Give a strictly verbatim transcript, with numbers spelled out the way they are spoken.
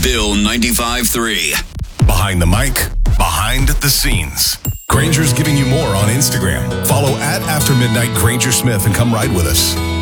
Bill ninety-five three. Behind the mic, behind the scenes. Granger's giving you more on Instagram. Follow at After Midnight Granger Smith and come ride with us.